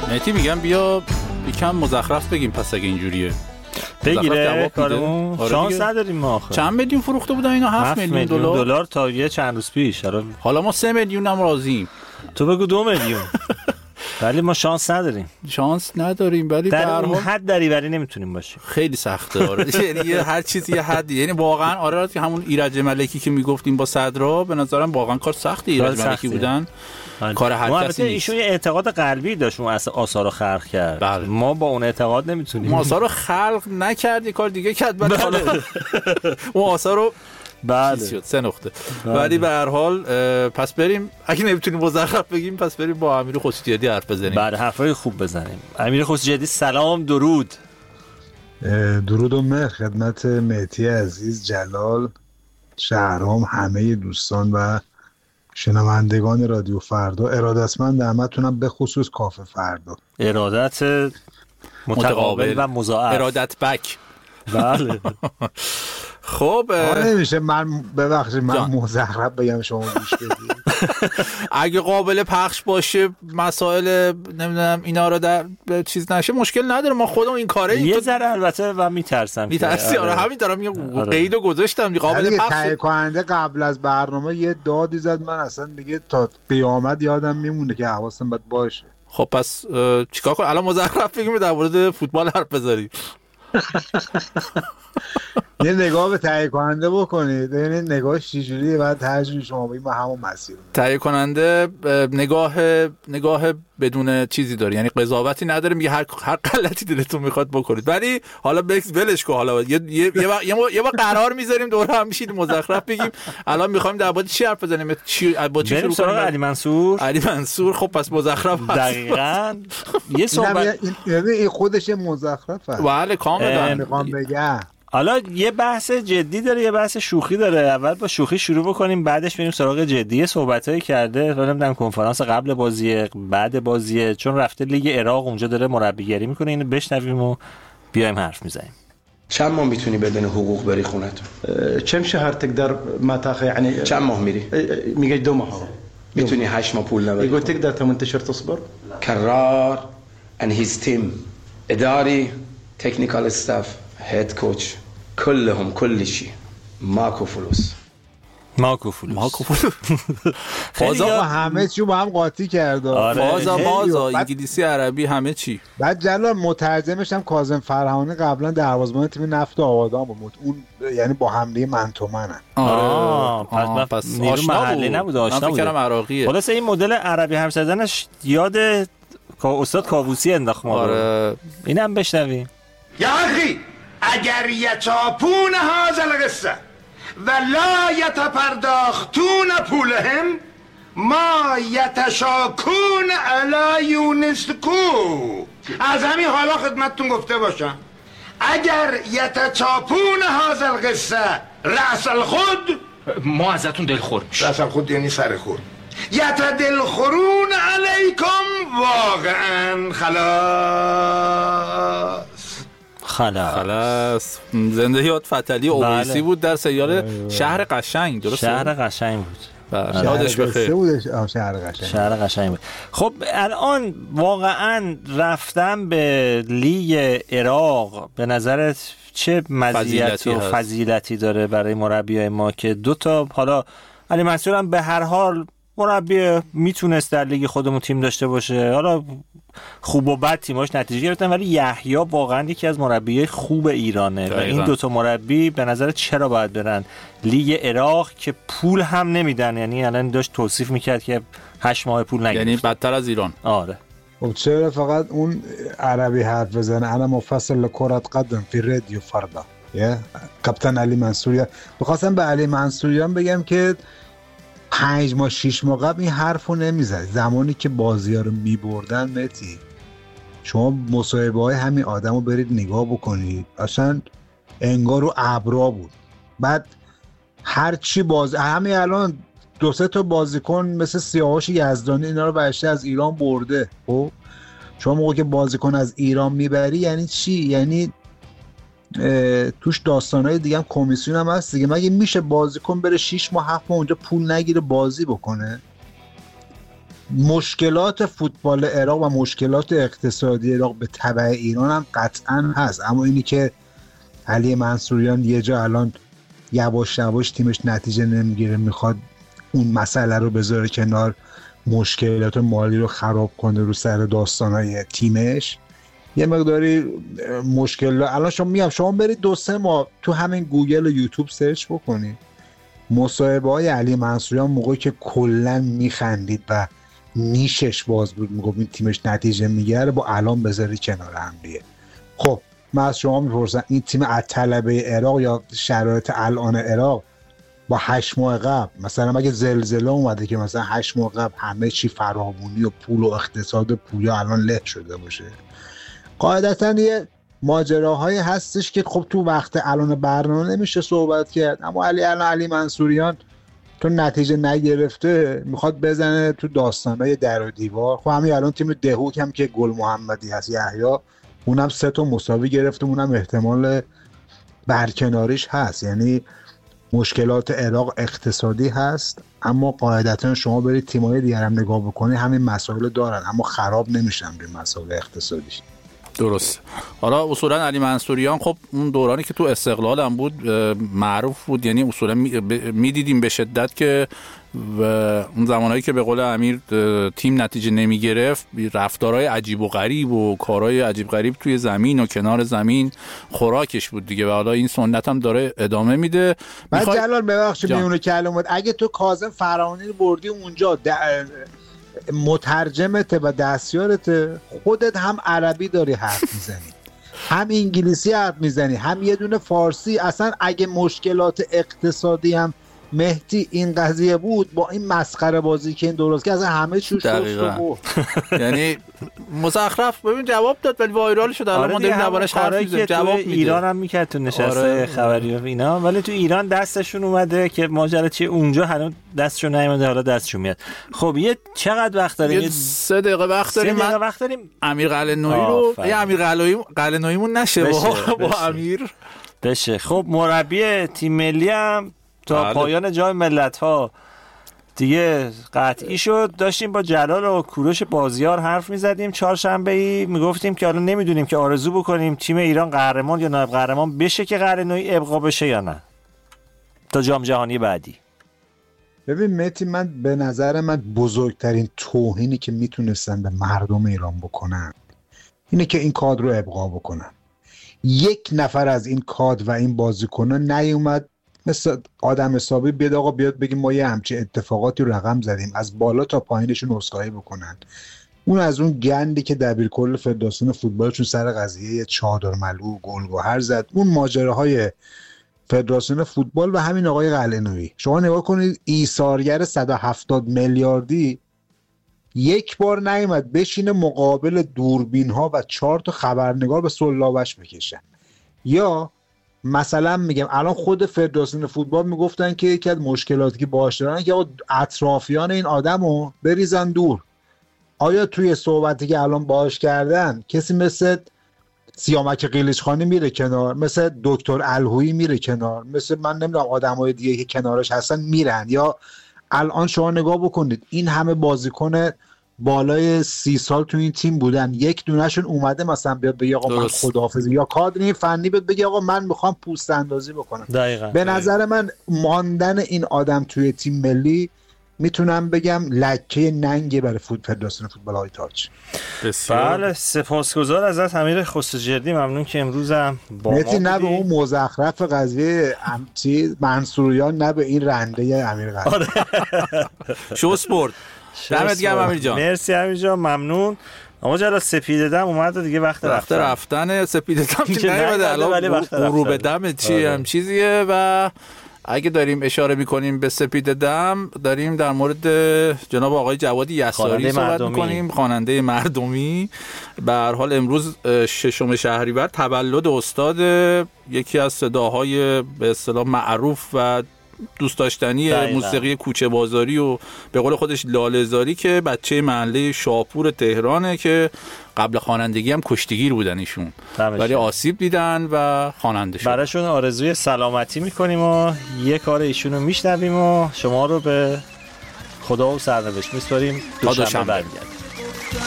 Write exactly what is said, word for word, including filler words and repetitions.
مهدی میگم بیا یکم مزخرف بگیم پس اگه اینجوریه بگیره کارمون. آره شانس نداریم ما آخه. چند میلیون فروخته بودن اینا؟ هفت میلیون دلار دلار تا یه چند روز پیش. حالا ما سه میلیون هم راضییم. تو بگو دو میلیون. ولی ما شانس نداریم. شانس نداریم ولی در اون حد دریوری نمیتونیم باشیم. خیلی سخته. آره یعنی هر چیزی یه حدی. یعنی واقعا آره همون ایرج ملکی که میگفتیم با صدرا به نظرم واقعا کار سختی ایرج ملکی بودن. آره. کار هر کسی نیست. ایشون یه اعتقاد قلبی داشت اون اصلا آثار رو خلق کرد. بله. ما با اون اعتقاد نمیتونیم. ما آثار رو خلق نکردی کار دیگه کرد بعد حالا اون آثار رو بله شد سه نقطه. ولی به هر حال پس بریم اگه نمیتونیم مزخرف بگیم پس بریم با امیر خسروجدی حرف بزنیم. بله حرفای خوب بزنیم. امیر خسروجدی سلام درود. درود و مهر خدمت مهدی عزیز، جلال، شهرام، همه دوستان و شنوندگان رادیو فردا. ارادتمند همتونم به خصوص کافه فردا. ارادت متقابل و مضاعف. ارادت بک. بله. خب نمیشه من ببخشید من مزخرف بگم شما گوش بدید. اگه قابل پخش باشه مسائل نمیدونم اینا رو در چیز نشه مشکل نداره، ما خودمون این کاره یه ذره البته و میترسم میترسی. آره همین دارم میگم قیدو گذاشتم قابل پخش. تهیه کننده قبل از برنامه یه دادی زد من اصلا دیگه تا قیامت یادم میمونه که حواسم باید باشه. خب پس چیکار کنم الان مزخرف بگیم در مورد فوتبال حرف بزنیم؟ یه نگاه به تهیه کننده بکنید ببینید نگاهش چجوریه بعد ترجمه شما بگیم ما همون مسیر. تهیه کننده نگاه نگاه بدون چیزی داره، یعنی قضاوتی نداره، میگه هر هر غلطی دلتون میخواد بکنید. ولی حالا بکس ولش کو، حالا یه یه یه بار قرار میذاریم دور هم میشید مزخرف بگیم. الان میخوایم در مورد چی حرف بزنیم؟ چی با چی شروع کنیم؟ علی منصور. علی منصور خب پس مزخرف دقیقاً یه صحبت این خودش مزخرفه. بله کاملا میخوام بگم. حالا یه بحث جدی داره یه بحث شوخی داره. اول با شوخی شروع بکنیم بعدش بریم سراغ جدی. صحبتایی کرده حالا نمیدونم کنفرانس قبل بازی بعد بازی چون رفته لیگ عراق اونجا داره مربیگری میکنه اینو بشنویم و بیایم حرف میزنیم. چند ماه میتونی بدون حقوق بری خونتون؟ كم شهر تقدر ما تاخذ يعني چند ماه میری؟ میگه دو ماه. میتونی هشت ماه پول نبری. يقول تقدر ثمانية اشهر تصبر؟ کرار and his team اداری technical staff head coach كلهم كل شيء ماكو فلوس ماکو فلوس ماکو فلوس فازا همه چی با هم قاطی کرده. فازا بازا انگلیسی عربی همه چی. بعد جلال مترجمش هم کاظم فرهانی قبلا دروازه‌بان تیم نفت آبادان بود. اون یعنی با حمله من تو منن. آره پس نیرو محلی نبود آشنا بود. من فکرم عراقیه. خلاص این مدل عربی حرف زدنش یاد استاد کاووسی انداخت ما. آره اینم بشنویم. یا اخی اگر یچاپون هذا القصه و لا یتپرداختون پولهم ما یتشاکون علی یونسکو. از همین حالا خدمتتون گفته باشم اگر یتچاپون هذا القصه رأس الخود ما ازتون دلخور میشیم. رأس الخود یعنی سر خود. یتدلخورون علیکم واقعا خلاص خلاص خلاص. زندگیات فتلی اویسی بله. بود در سریال شهر قشنگ. درسته؟ شهر قشنگ بود. بله. یادش بخیر. شهر قشنگ. شهر قشنگ بود. خب الان واقعا رفتن به لیگ عراق به نظرت چه مزیت و فضیلتی داره برای مربیای ما که دو تا حالا علی منصور هم به هر حال مربی میتونست در لیگ خودمون تیم داشته باشه، حالا خوب و بد تیماش نتیجه گرفتن، ولی یحیی واقعا یکی از مربیای خوب ایرانه و این دوتا مربی به نظر چرا باید برن لیگ عراق که پول هم نمیدن؟ یعنی الان داشت توصیف میکرد که هشت ماه پول نگرفت، یعنی بدتر از ایران. آره خب چرا فقط اون عربی حرف بزنه؟ انا مفصل کرة قدم فی رادیو فردا. یه کاپیتان علی منصوریان. می‌خواستم به علی منصوریان بگم که پنج ماه شیش ماه قبل این حرفو نمیزد. زمانی که بازی‌ها رو می‌بردن متی، شما مصاحبه‌های همین آدمو برید نگاه بکنید، اصلا انگار رو ابرا بود. بعد هر چی باز همین الان دو سه تا بازیکن مثل سیاوش یزدانی اینا رو برشته از ایران برده. خب شما موقع که بازیکن از ایران میبری یعنی چی؟ یعنی توش داستانهای دیگه هم کمیسیون هم هست دیگه. مگه میشه بازیکن بره شیش ماه هفت ماه اونجا پول نگیره بازی بکنه؟ مشکلات فوتبال عراق و مشکلات اقتصادی عراق به تبع ایران هم قطعا هست، اما اینی که علی منصوریان یه جا الان یواش یواش تیمش نتیجه نمیگیره میخواد اون مسئله رو بذاره کنار، مشکلات مالی رو خراب کنه رو سر داستانهای تیمش، یه مقداری مشکل. الان شما میگم شما برید دو سه ماه تو همین گوگل و یوتیوب سرچ بکنید مصاحبه های علی منصوریان موقعی که کلا میخندید و نیشش باز بود میگفت این تیمش نتیجه میگیره با الان بذاری کنار هم دیگه. خب من از شما میپرسم این تیم الطلبه عراق یا شرایط الان عراق با هشت ماه قبل، مثلا مگه زلزله اومده که مثلا هشت ماه قبل همه چی فراوانی و پول و اقتصاد پویا الان له شده باشه؟ قاعدتا یه ماجراهایی هستش که خب تو وقت الان برنامه نمیشه صحبت کرد، اما علی الان علی منصوریان تو نتیجه نگرفته میخواد بزنه تو داستانای در و دیوار. خب همین الان تیم دهوک هم که گل محمدی هست یحیی اونم سه تا مساوی گرفته، اونم احتمال برکناریش هست. یعنی مشکلات عراق اقتصادی هست، اما قاعدتا شما برید تیم‌های دیگر هم نگاه بکنید همین مسائل دارن اما خراب نمیشن به مسائل اقتصادیش. درست. حالا اصولا علی منصوریان خب اون دورانی که تو استقلال هم بود معروف بود، یعنی اصولا میدیدیم به شدت که و اون زمانهایی که به قول امیر تیم نتیجه نمی گرفت رفتارهای عجیب و غریب و کارهای عجیب غریب توی زمین و کنار زمین خوراکش بود دیگه و حالا این سنت هم داره ادامه میده. من میخوای... جلال ببخشید میونه کلمات، اگه تو کاظم فرهانی رو بردی اونجا د... مترجمته و دستیارته، خودت هم عربی داری حرف میزنی هم انگلیسی حرف میزنی هم یه دونه فارسی. اصلا اگه مشکلات اقتصادی هم مهدی این قضیه بود با این مسخره بازی که این درست که اصلا همه چیز شد یعنی مزخرف ببین جواب داد ولی وایرال شد. الان ما داریم دربارش حرف میزنیم. جواب میده. ایران هم میکرد تو نشسته آره. خبری و اینا، ولی تو ایران دستشون اومده که ماجرا چیه، اونجا هنوز دستشون نیومده، حالا دستشون میاد. خب یه چقدر وقت داریم؟ یه سه دقیقه وقت داریم. سه دقیقه وقت داریم. امیر قلعه‌نویی رو یه امیر قلعه‌نویی قلعه‌نوییمون نشه با, با امیر بشه. خب مربی تیم ملی هم تا بله. پایان جام ملت‌ها دیگه قطعی شد. داشتیم با جلال و کوروش بازیار حرف می‌زدیم چهارشنبه‌ای، میگفتیم که حالا نمیدونیم که آرزو بکنیم تیم ایران قهرمان یا نایب قهرمان بشه که قلعه‌نویی ابقا بشه یا نه تا جام جهانی بعدی. ببین مهدی، من به نظر من بزرگترین توهینی که میتونستن به مردم ایران بکنن اینه که این کادر رو ابقا بکنن. یک نفر از این کادر و این بازیکنان نیومد مثل آدم حسابی بیاد آقا بیاد بگیم ما یه همچین اتفاقاتی رو رقم زدیم، از بالا تا پایینشون عذرخواهی بکنن. اون از اون گندی که دبیرکل فدراسیون فوتبالشون سر قضیه چادرملو گلگهر زد، اون ماجراهای فدراسیون فوتبال و همین آقای قلعه‌نویی. شما نگاه کنید ایثارگر صد و هفتاد میلیاردی یک بار نیومد بشینه مقابل دوربین ها و چهار تا خبرنگار به سلابش بکشن. یا مثلا میگم الان خود فدراسیون فوتبال میگفتن که یکی از مشکلاتی که باهاش دارن که اطرافیان این آدمو بریزن دور. آیا توی صحبتی که الان باهاش کردن کسی مثل سیامک قیلیچخانی میره کنار، مثل دکتر الهویی میره کنار، مثل من نمیدونم آدمای دیگه که کنارش هستن میرن؟ یا الان شما نگاه بکنید این همه بازیکن بالای سی سال تو این تیم بودن، یک دونهشون اومده مثلا بیاد بگه آقا من خداحافظی، یا کادر فنی بیاد بگه آقا من میخوام پوست اندازی بکنم. دقیقاً. به نظر من ماندن این آدم توی تیم ملی میتونم بگم لکه ننگه برای فوت فدراسیون فوتبال های تاج. بله سپاسگزار ازت امیر خسروجردی، ممنون که امروز هم با ما بودی. نه به اون مزخرف قضیه چیز منصوریان، نه به این رنده امیر قلعه‌نویی. شو اسپورت. دمت گرم امیر جان. مرسی امیر جان، ممنون. اما جلال سپید دم اومد دیگه وقت رفتن. وقت رفتن سپید دم که نیومده الان غروب دم چی هم چیزیه. و اگه داریم اشاره میکنیم به سپید دم، داریم در مورد جناب آقای جوادی یساری صحبت میکنیم، خواننده مردمی. به هر حال امروز ششم شهریور تولد استاد، یکی از صداهای به اصطلاح معروف و دوست داشتنی داینا. موسیقی کوچه بازاری و به قول خودش لاله‌زاری، که بچه محله شاپور تهرانه که قبل خوانندگی هم کشتیگیر بودن ایشون، ولی آسیب دیدن و خواننده شد. براشون آرزوی سلامتی میکنیم و یه کار ایشونو میشنویم و شما رو به خدا و سرنوشت میسپاریم. دوشنبه برگردیم.